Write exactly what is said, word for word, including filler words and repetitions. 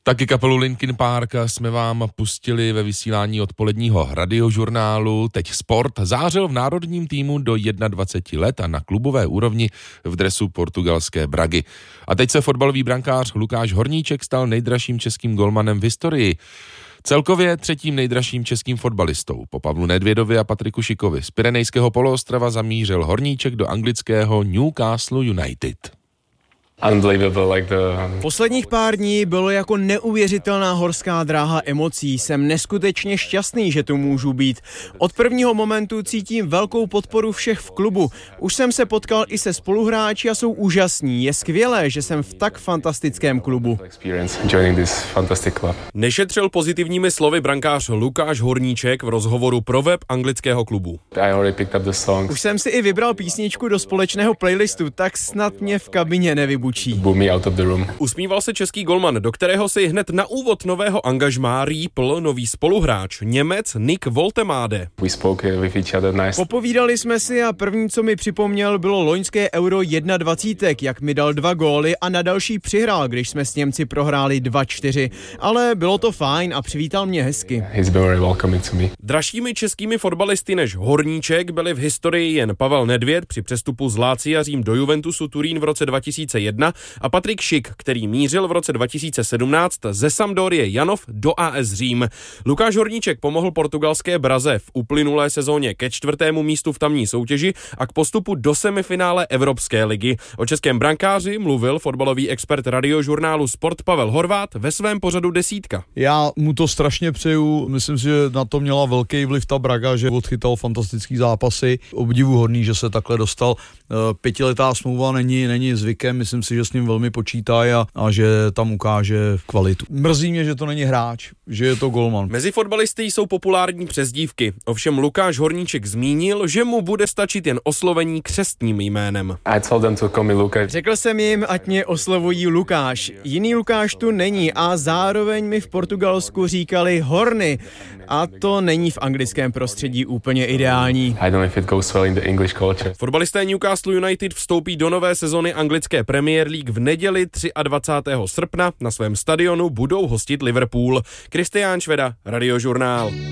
Taky kapelu Linkin Park jsme vám pustili ve vysílání odpoledního radiožurnálu. Teď sport zářil v národním týmu do dvacet jedna let a na klubové úrovni v dresu portugalské Bragy. A teď se fotbalový brankář Lukáš Horníček stal nejdražším českým golmanem v historii. Celkově třetím nejdražším českým fotbalistou. Po Pavlu Nedvědovi a Patriku Šikovi z Pyrenejského poloostrova zamířil Horníček do anglického Newcastle United. Posledních pár dní bylo jako neuvěřitelná horská dráha emocí. Jsem neskutečně šťastný, že tu můžu být. Od prvního momentu cítím velkou podporu všech v klubu. Už jsem se potkal i se spoluhráči a jsou úžasní. Je skvělé, že jsem v tak fantastickém klubu. Nešetřil pozitivními slovy brankář Lukáš Horníček v rozhovoru pro web anglického klubu. Už jsem si i vybral písničku do společného playlistu, tak snad mě v kabině nevybučí. Usmíval se český golman, do kterého si hned na úvod nového angažmá rýpl nový spoluhráč, Němec Nick Woltemade. Popovídali jsme si a první, co mi připomněl, bylo loňské Euro dvacet jedna, jak mi dal dva góly a na další přihrál, když jsme s Němci prohráli dva čtyři. Ale bylo to fajn a přivítal mě hezky. Dražšími českými fotbalisty než Horníček byli v historii jen Pavel Nedvěd při přestupu z Lazia Řím do Juventusu Turín v roce dva tisíce jedna a Patrik Šik, který mířil v roce dva tisíce sedmnáct ze Sampdorie Janov do A S Řím. Lukáš Horníček pomohl portugalské Braze v uplynulé sezóně ke čtvrtému místu v tamní soutěži a k postupu do semifinále Evropské ligy. O českém brankáři mluvil fotbalový expert radiožurnálu Sport Pavel Horváth ve svém pořadu Desítka. Já mu to strašně přeju, myslím si, že na to měla velký vliv ta Braga, že odchytal fantastický zápasy. Obdivuhodný, že se takhle dostal. Pětiletá smlouva není, není zvykem, myslím si, že s ním velmi počítá a, a že tam ukáže kvalitu. Mrzí mě, že to není hráč, že je to golman. Mezi fotbalisty jsou populární přezdívky. Ovšem Lukáš Horníček zmínil, že mu bude stačit jen oslovení křestním jménem. Řekl jsem jim, ať mě oslovují Lukáš. Jiný Lukáš tu není a zároveň mi v Portugalsku říkali Horny. A to není v anglickém prostředí úplně ideální. Fotbalisté Newcastle United vstoupí do nové sezony anglické Premier League v neděli dvacátého třetího srpna. Na svém stadionu budou hostit Liverpool. Kristián Šveda, Radiožurnál.